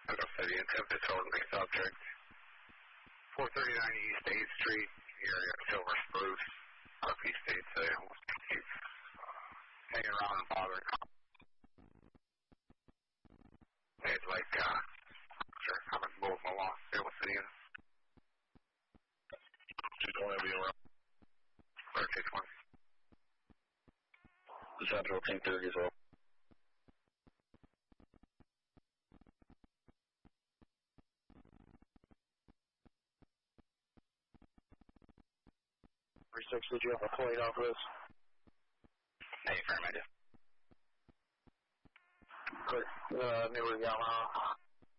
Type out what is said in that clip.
Central City, attempted total the subject. 439 East 8th Street, area of Silver Spruce. RP states they almost keep hanging around and bothering. They'd like, sure, haven't moved them along. Able to see you. Just want to be around. 36-1. Central 1030 as well. Did you have a plate off this? Hey, affirmative. Good. Newer Yamaha.